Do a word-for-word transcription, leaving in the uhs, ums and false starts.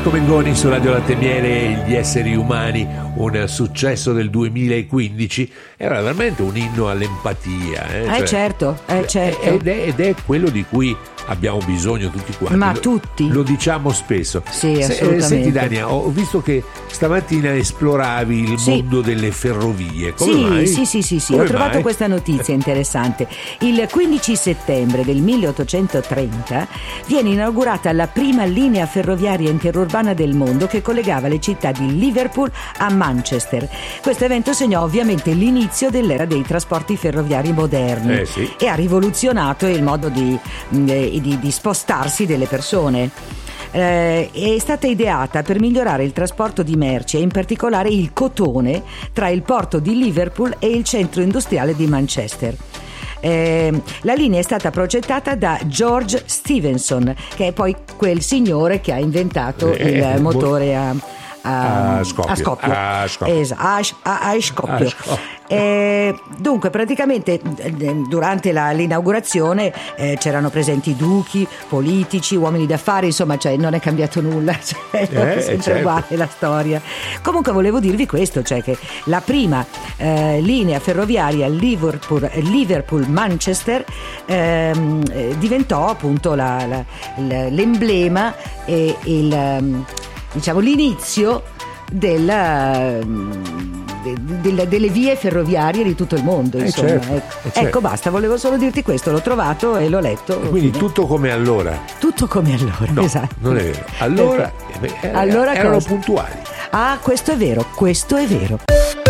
Marco Mengoni su Radio Latte e Miele e gli esseri umani, un successo del duemilaquindici, era veramente un inno all'empatia. Eh, eh cioè, certo, eh certo. Ed è, ed è quello di cui abbiamo bisogno tutti quanti. Ma lo, tutti. Lo diciamo spesso. Sì, Se, assolutamente. eh, senti Dania, ho visto che stamattina esploravi il Sì. mondo delle ferrovie. Come Sì, mai? sì, sì, sì, sì. Come Ho trovato mai? questa notizia interessante. Il quindici settembre del milleottocentotrenta viene inaugurata la prima linea ferroviaria interurbana del mondo che collegava le città di Liverpool a Manchester. Questo evento segnò ovviamente l'inizio dell'era dei trasporti ferroviari moderni Eh, sì. e ha rivoluzionato il modo di, di, di spostarsi delle persone. Eh, è stata ideata per migliorare il trasporto di merci e in particolare il cotone tra il porto di Liverpool e il centro industriale di Manchester. Eh, la linea è stata progettata da George Stephenson, che è poi quel signore che ha inventato Eh, il eh, motore a, a, A scoppio. a scoppio. A scoppio. Esa- a, a- a scoppio. A scoppio. Eh, dunque praticamente eh, durante la, l'inaugurazione eh, c'erano presenti duchi, politici, uomini d'affari, insomma, cioè non è cambiato nulla, cioè, è Eh, sempre certo. uguale la storia. Comunque volevo dirvi questo, cioè che la prima eh, linea ferroviaria Liverpool, Liverpool-Manchester ehm, eh, diventò appunto la, la, la- l'emblema e il, ehm, diciamo l'inizio della, de- de- delle vie ferroviarie di tutto il mondo, Eh, insomma. certo, ecco. eh, certo. Ecco, basta, volevo solo dirti questo, l'ho trovato e l'ho letto. Quindi Fine. tutto come allora. Tutto come allora, No, esatto. non è vero. Allora, Ecco. eh beh, Allora erano cosa? puntuali. Ah, questo è vero, questo è vero.